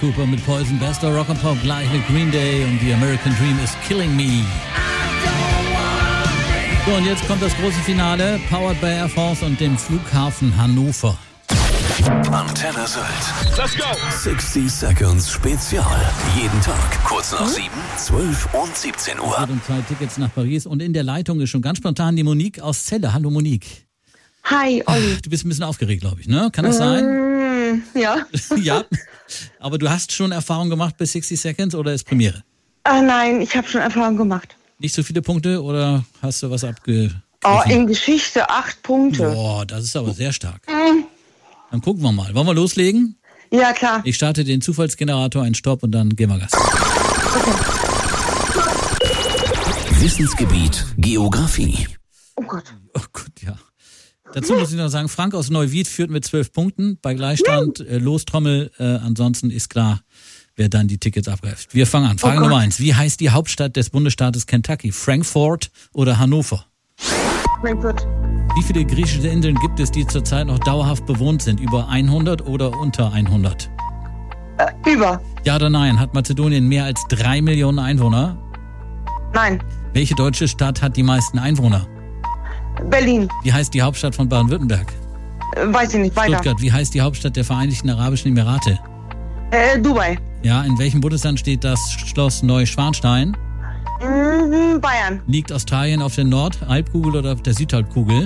Cooper mit Poison, Best of Rock and Pop, gleich mit Green Day und The American Dream is Killing Me. So, und jetzt kommt das große Finale, powered by Air France und dem Flughafen Hannover. Antenne Sylt. Let's go! 60 Seconds Spezial. Jeden Tag, kurz nach 7, 12 und 17 Uhr. Und 2 Tickets nach Paris. Und in der Leitung ist schon ganz spontan die Monique aus Celle. Hallo Monique. Hi, Olli. Du bist ein bisschen aufgeregt, glaube ich, ne? Kann das sein? Ja. Ja. Aber du hast schon Erfahrung gemacht bei 60 Seconds oder ist Premiere? Nein, ich habe schon Erfahrung gemacht. Nicht so viele Punkte oder hast du was abgegriffen? Oh, in Geschichte 8 Punkte. Boah, das ist aber sehr stark. Dann gucken wir mal. Wollen wir loslegen? Ja, klar. Ich starte den Zufallsgenerator, einen Stopp und dann gehen wir Gas. Okay. Wissensgebiet Geografie. Oh Gott. Oh Gott, ja. Dazu muss ich noch sagen, Frank aus Neuwied führt mit 12 Punkten. Bei Gleichstand Lostrommel. Ansonsten ist klar, wer dann die Tickets abgreift. Wir fangen an. Frage Nummer 1. Wie heißt die Hauptstadt des Bundesstaates Kentucky? Frankfurt oder Hannover? Frankfurt. Wie viele griechische Inseln gibt es, die zurzeit noch dauerhaft bewohnt sind? Über 100 oder unter 100? Über. Ja oder nein? Hat Mazedonien mehr als 3 Millionen Einwohner? Nein. Welche deutsche Stadt hat die meisten Einwohner? Berlin. Wie heißt die Hauptstadt von Baden-Württemberg? Weiß ich nicht. Weiter. Stuttgart. Wie heißt die Hauptstadt der Vereinigten Arabischen Emirate? Dubai. Ja, in welchem Bundesland steht das Schloss Neuschwanstein? Bayern. Liegt Australien auf der Nordhalbkugel oder auf der Südhalbkugel?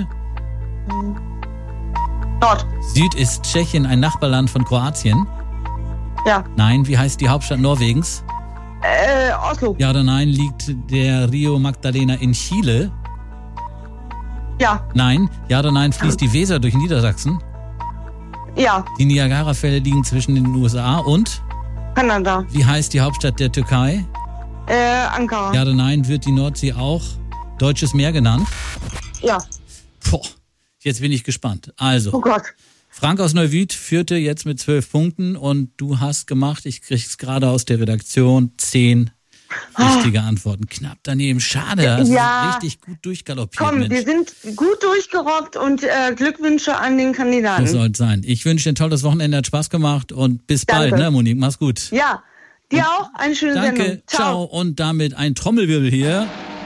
Nord. Süd ist Tschechien, ein Nachbarland von Kroatien? Ja. Nein. Wie heißt die Hauptstadt Norwegens? Oslo. Ja oder nein? Liegt der Rio Magdalena in Chile? Ja. Nein. Ja oder nein? Fließt die Weser durch Niedersachsen? Ja. Die Niagarafälle liegen zwischen den USA und? Kanada. Wie heißt die Hauptstadt der Türkei? Ankara. Ja oder nein? Wird die Nordsee auch Deutsches Meer genannt? Ja. Boah, jetzt bin ich gespannt. Also, Oh Gott. Frank aus Neuwied führte jetzt mit 12 Punkten und du hast gemacht, ich krieg's gerade aus der Redaktion, 10 richtige Antworten. Knapp daneben. Schade, hast Ja. richtig gut durchgaloppiert. Komm, Mensch. wir sind gut durchgerockt und Glückwünsche an den Kandidaten. So soll es sein. Ich wünsche dir ein tolles Wochenende, hat Spaß gemacht und bis Danke. bald, ne, Monique? Mach's gut. Ja. Dir auch eine schöne Danke, Sendung. ciao. Und damit ein Trommelwirbel hier.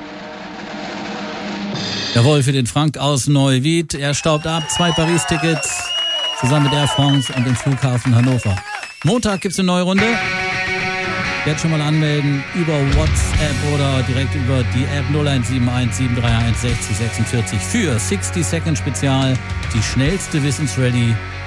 Jawohl, für den Frank aus Neuwied. Er staubt ab, 2 Paris-Tickets zusammen mit Air France und dem Flughafen Hannover. Montag gibt's eine neue Runde. Jetzt schon mal anmelden über WhatsApp oder direkt über die App 0171 731 60 46 für 60 Second Spezial. Die schnellste Wissensrallye